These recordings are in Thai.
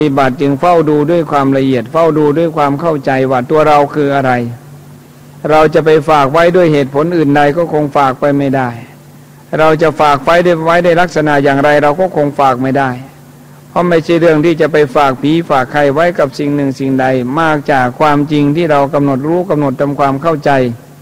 ปฏิบัติจึงเฝ้าดูด้วยความละเอียดเฝ้าดูด้วยความเข้าใจว่าตัวเราคืออะไรเราจะไปฝากไว้ด้วยเหตุผลอื่นใดก็คงฝากไปไม่ได้เราจะฝากไว้ในลักษณะอย่างไรเราก็คงฝากไม่ได้เพราะไม่ใช่เรื่องที่จะไปฝากผีฝากใครไว้กับสิ่งหนึ่งสิ่งใดมากจากความจริงที่เรากำหนดรู้กำหนดทำความเข้าใจ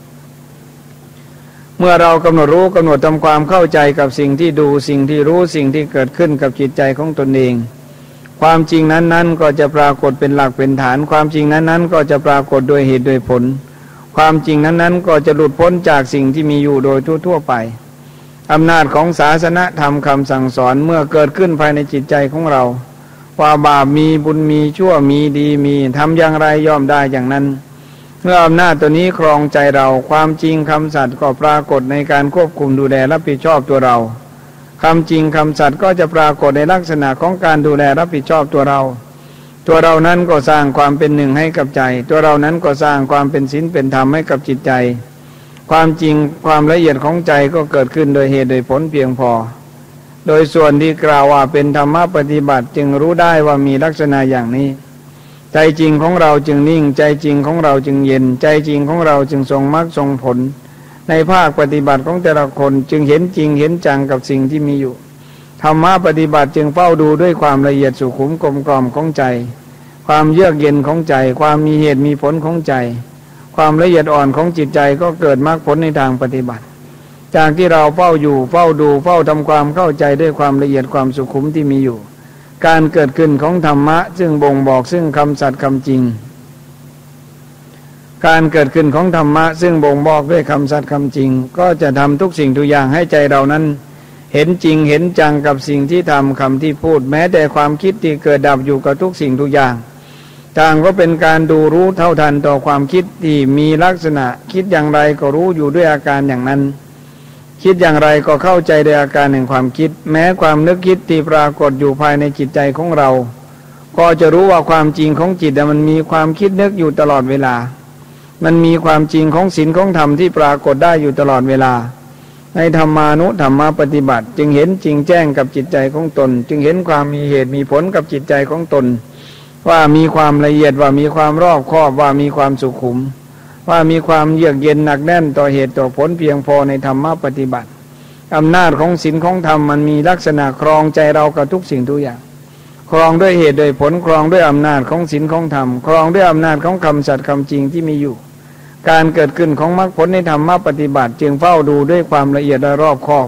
เมื่อเรากำหนดรู้กำหนดทำความเข้าใจกับสิ่งที่ดูสิ่งที่รู้สิ่งที่เกิดขึ้นกับจิตใจของตนเองความจริงนั้นก็จะปรากฏเป็นหลักเป็นฐานความจริงนั้นก็จะปรากฏโดยเหตุโดยผลความจริงนั้นก็จะหลุดพ้นจากสิ่งที่มีอยู่โดยทั่วไปอำนาจของศาสนธรรมคำสั่งสอนเมื่อเกิดขึ้นภายในจิตใจของเราว่าบาปมีบุญมีชั่วมีดีมีทำอย่างไรย่อมได้อย่างนั้นเมื่ออำนาจตัวนี้ครองใจเราความจริงคำสัตย์ก็ปรากฏในการควบคุมดูแลรับผิดชอบตัวเราคำจริงคำสัตย์ก็จะปรากฏในลักษณะของการดูแลรับผิดชอบตัวเรานั้นก็สร้างความเป็นหนึ่งให้กับใจตัวเรานั้นก็สร้างความเป็นศีลเป็นธรรมให้กับจิตใจความจริงความละเอียดของใจก็เกิดขึ้นโดยเหตุโดยผลเพียงพอโดยส่วนที่กล่าวว่าเป็นธรรมะปฏิบัติจึงรู้ได้ว่ามีลักษณะอย่างนี้ใจจริงของเราจึงนิ่งใจจริงของเราจึงเย็นใจจริงของเราจึงทรงมรรคทรงผลในภาคปฏิบัติของแต่ละคนจึงเห็นจริงเห็นจังกับสิ่งที่มีอยู่ธรรมะปฏิบัติจึงเฝ้าดูด้วยความละเอียดสุขุมกลมกล่อมของใจความเยือกเย็นของใจความมีเหตุมีผลของใจความละเอียดอ่อนของจิตใจก็เกิดมรรคผลในทางปฏิบัติจากที่เราเฝ้าอยู่เฝ้าดูเฝ้าทำความเข้าใจด้วยความละเอียดความสุขุมที่มีอยู่การเกิดขึ้นของธรรมะซึ่งบ่งบอกซึ่งคำสัตย์คำจริงการเกิดขึ้นของธรรมะซึ่งบ่งบอกด้วยคำสัตย์คำจริงก็จะทำทุกสิ่งทุกอย่างให้ใจเรานั้นเห็นจริงเห็นจังกับสิ่งที่ทำคำที่พูดแม้แต่ความคิดที่เกิดดับอยู่กับทุกสิ่งทุกอย่างต่างก็เป็นการดูรู้เท่าทันต่อความคิดที่มีลักษณะคิดอย่างไรก็รู้อยู่ด้วยอาการอย่างนั้นคิดอย่างไรก็เข้าใจในอาการแห่งความคิดแม้ความนึกคิดที่ปรากฏอยู่ภายในจิตใจของเราก็จะรู้ว่าความจริงของจิตมันมีความคิดนึกอยู่ตลอดเวลามันมีความจริงของศีลของธรรมที่ปรากฏได้อยู่ตลอดเวลาในธรรมานุธรรมปฏิบัติจึงเห็นจริงแจ้งกับจิตใจของตนจึงเห็นความมีเหตุมีผลกับจิตใจของตนว่ามีความละเอียดว่ามีความรอบคอบว่ามีความสุขุมว่ามีความเยือกเย็นหนักแน่นต่อเหตุต่อผลเพียงพอในธรรมปฏิบัติอำนาจของศีลของธรรมมันมีลักษณะครองใจเรากับทุกสิ่งทุกอย่างครองด้วยเหตุโดยผลครองด้วยอำนาจของศีลของธรรมครองด้วยอำนาจของคำสัตย์คำจริงที่มีอยู่การเกิดขึ้นของมรรคผลในธรรมปฏิบัติจึงเฝ้าดูด้วยความละเอียดและรอบคอบ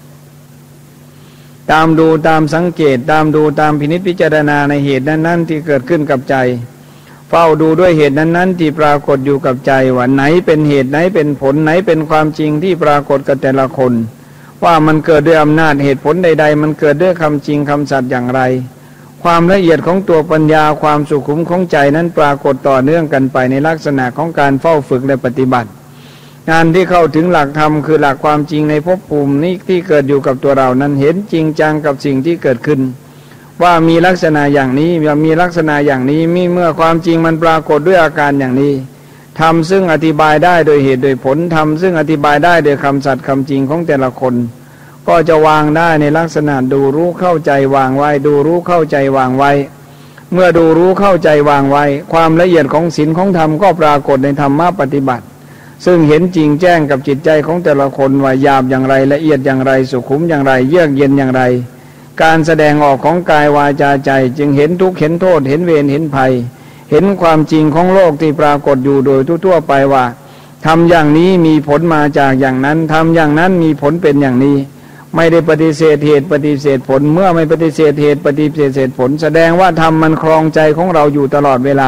ตามดูตามสังเกตตามดูตามพินิจพิจารณาในเหตุนั้นๆที่เกิดขึ้นกับใจเฝ้าดูด้วยเหตุนั้นๆที่ปรากฏอยู่กับใจว่าไหนเป็นเหตุไหนเป็นผลไหนเป็นความจริงที่ปรากฏกับแต่ละคนว่ามันเกิดด้วยอำนาจเหตุผลใดๆมันเกิดด้วยคำจริงคำสัตย์อย่างไรความละเอียดของตัวปัญญาความสุขุมของใจนั้นปรากฏต่อเนื่องกันไปในลักษณะของการเฝ้าฝึกและปฏิบัติงานที่เข้าถึงหลักธรรมคือหลักความจริงในภพภูมินี้ที่เกิดอยู่กับตัวเรานั้นเห็นจริงจังกับสิ่งที่เกิดขึ้นว่ามีลักษณะอย่างนี้มีลักษณะอย่างนี้มีเมื่อความจริงมันปรากฏด้วยอาการอย่างนี้ทำซึ่งอธิบายได้โดยเหตุโดยผลทำซึ่งอธิบายได้โดยคำสัตย์คำจริงของแต่ละคนก็จะวางได้ในลักษณะดูรู้เข้าใจวางไว้ดูรู้เข้าใจวางไว้เมื่อดูรู้เข้าใจวางไว้ความละเอียดของศีลของธรรมก็ปรากฏในธรรมะปฏิบัติซึ่งเห็นจริงแจ้งกับจิตใจของแต่ละคนว่าหยาบอย่างไรละเอียดอย่างไรสุขุมอย่างไรเยือกเย็นอย่างไรการแสดงออกของกายวาจาใจจึงเห็นทุกข์เห็นโทษเห็นเวรเห็นภัยเห็นความจริงของโลกที่ปรากฏอยู่โดยทั่วไปว่าทำอย่างนี้มีผลมาจากอย่างนั้นทำอย่างนั้นมีผลเป็นอย่างนี้ไม่ได้ปฏิเสธเหตุปฏิเสธผลเมื่อไม่ปฏิเสธเหตุปฏิเสธผลแสดงว่าธรรมมันครองใจของเราอยู่ตลอดเวลา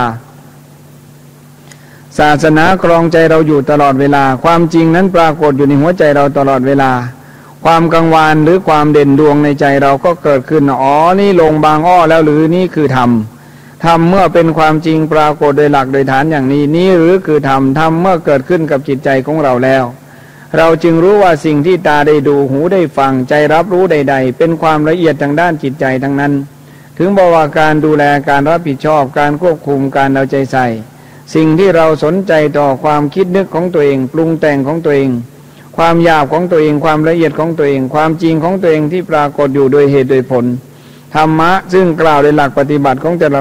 ศาสนาครองใจเราอยู่ตลอดเวลาความจริงนั้นปรากฏอยู่ในหัวใจเราตลอดเวลาความกังวานหรือความเด่นดวงในใจเราก็เกิดขึ้นอ๋อนี่ลงบางอ้อแล้วหรือนี่คือธรรมเมื่อเป็นความจริงปรากฏโดยหลักโดยฐานอย่างนี้นี่หรือคือธรรมเมื่อเกิดขึ้นกับจิตใจของเราแล้วเราจึงรู้ว่าสิ่งที่ตาได้ดูหูได้ฟังใจรับรู้ใดๆเป็นความละเอียดทางด้านจิตใจทั้งนั้นถึงบอกว่าการดูแลการรับผิดชอบการควบคุมการเอาใจใส่สิ่งที่เราสนใจต่อความคิดนึกของตัวเองปรุงแต่งของตัวเองความหยาบของตัวเองความละเอียดของตัวเองความจริงของตัวเองที่ปรากฏอยู่โดยเหตุโดยผลธรรมะซึ่งกล่าวในหลักปฏิบัติของแต่ละ